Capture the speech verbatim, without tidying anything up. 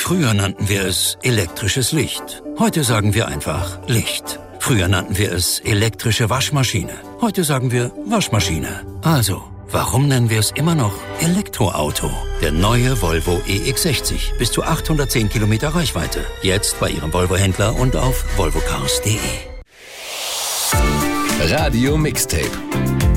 Früher nannten wir es elektrisches Licht. Heute sagen wir einfach Licht. Früher nannten wir es elektrische Waschmaschine. Heute sagen wir Waschmaschine. Also, warum nennen wir es immer noch Elektroauto? Der neue Volvo E X sechzig. Bis zu achthundertzehn Kilometer Reichweite. Jetzt bei Ihrem Volvo-Händler und auf volvocars punkt de. Radio Mixtape.